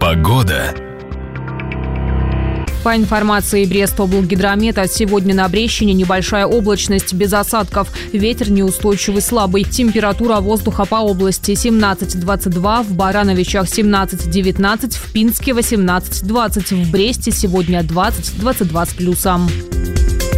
Погода. По информации Брест-облгидромета, сегодня на Брещине небольшая облачность без осадков. Ветер неустойчивый слабый. Температура воздуха по области 17-22, в Барановичах 17-19, в Пинске 18-20, в Бресте сегодня 20-22 с плюсом.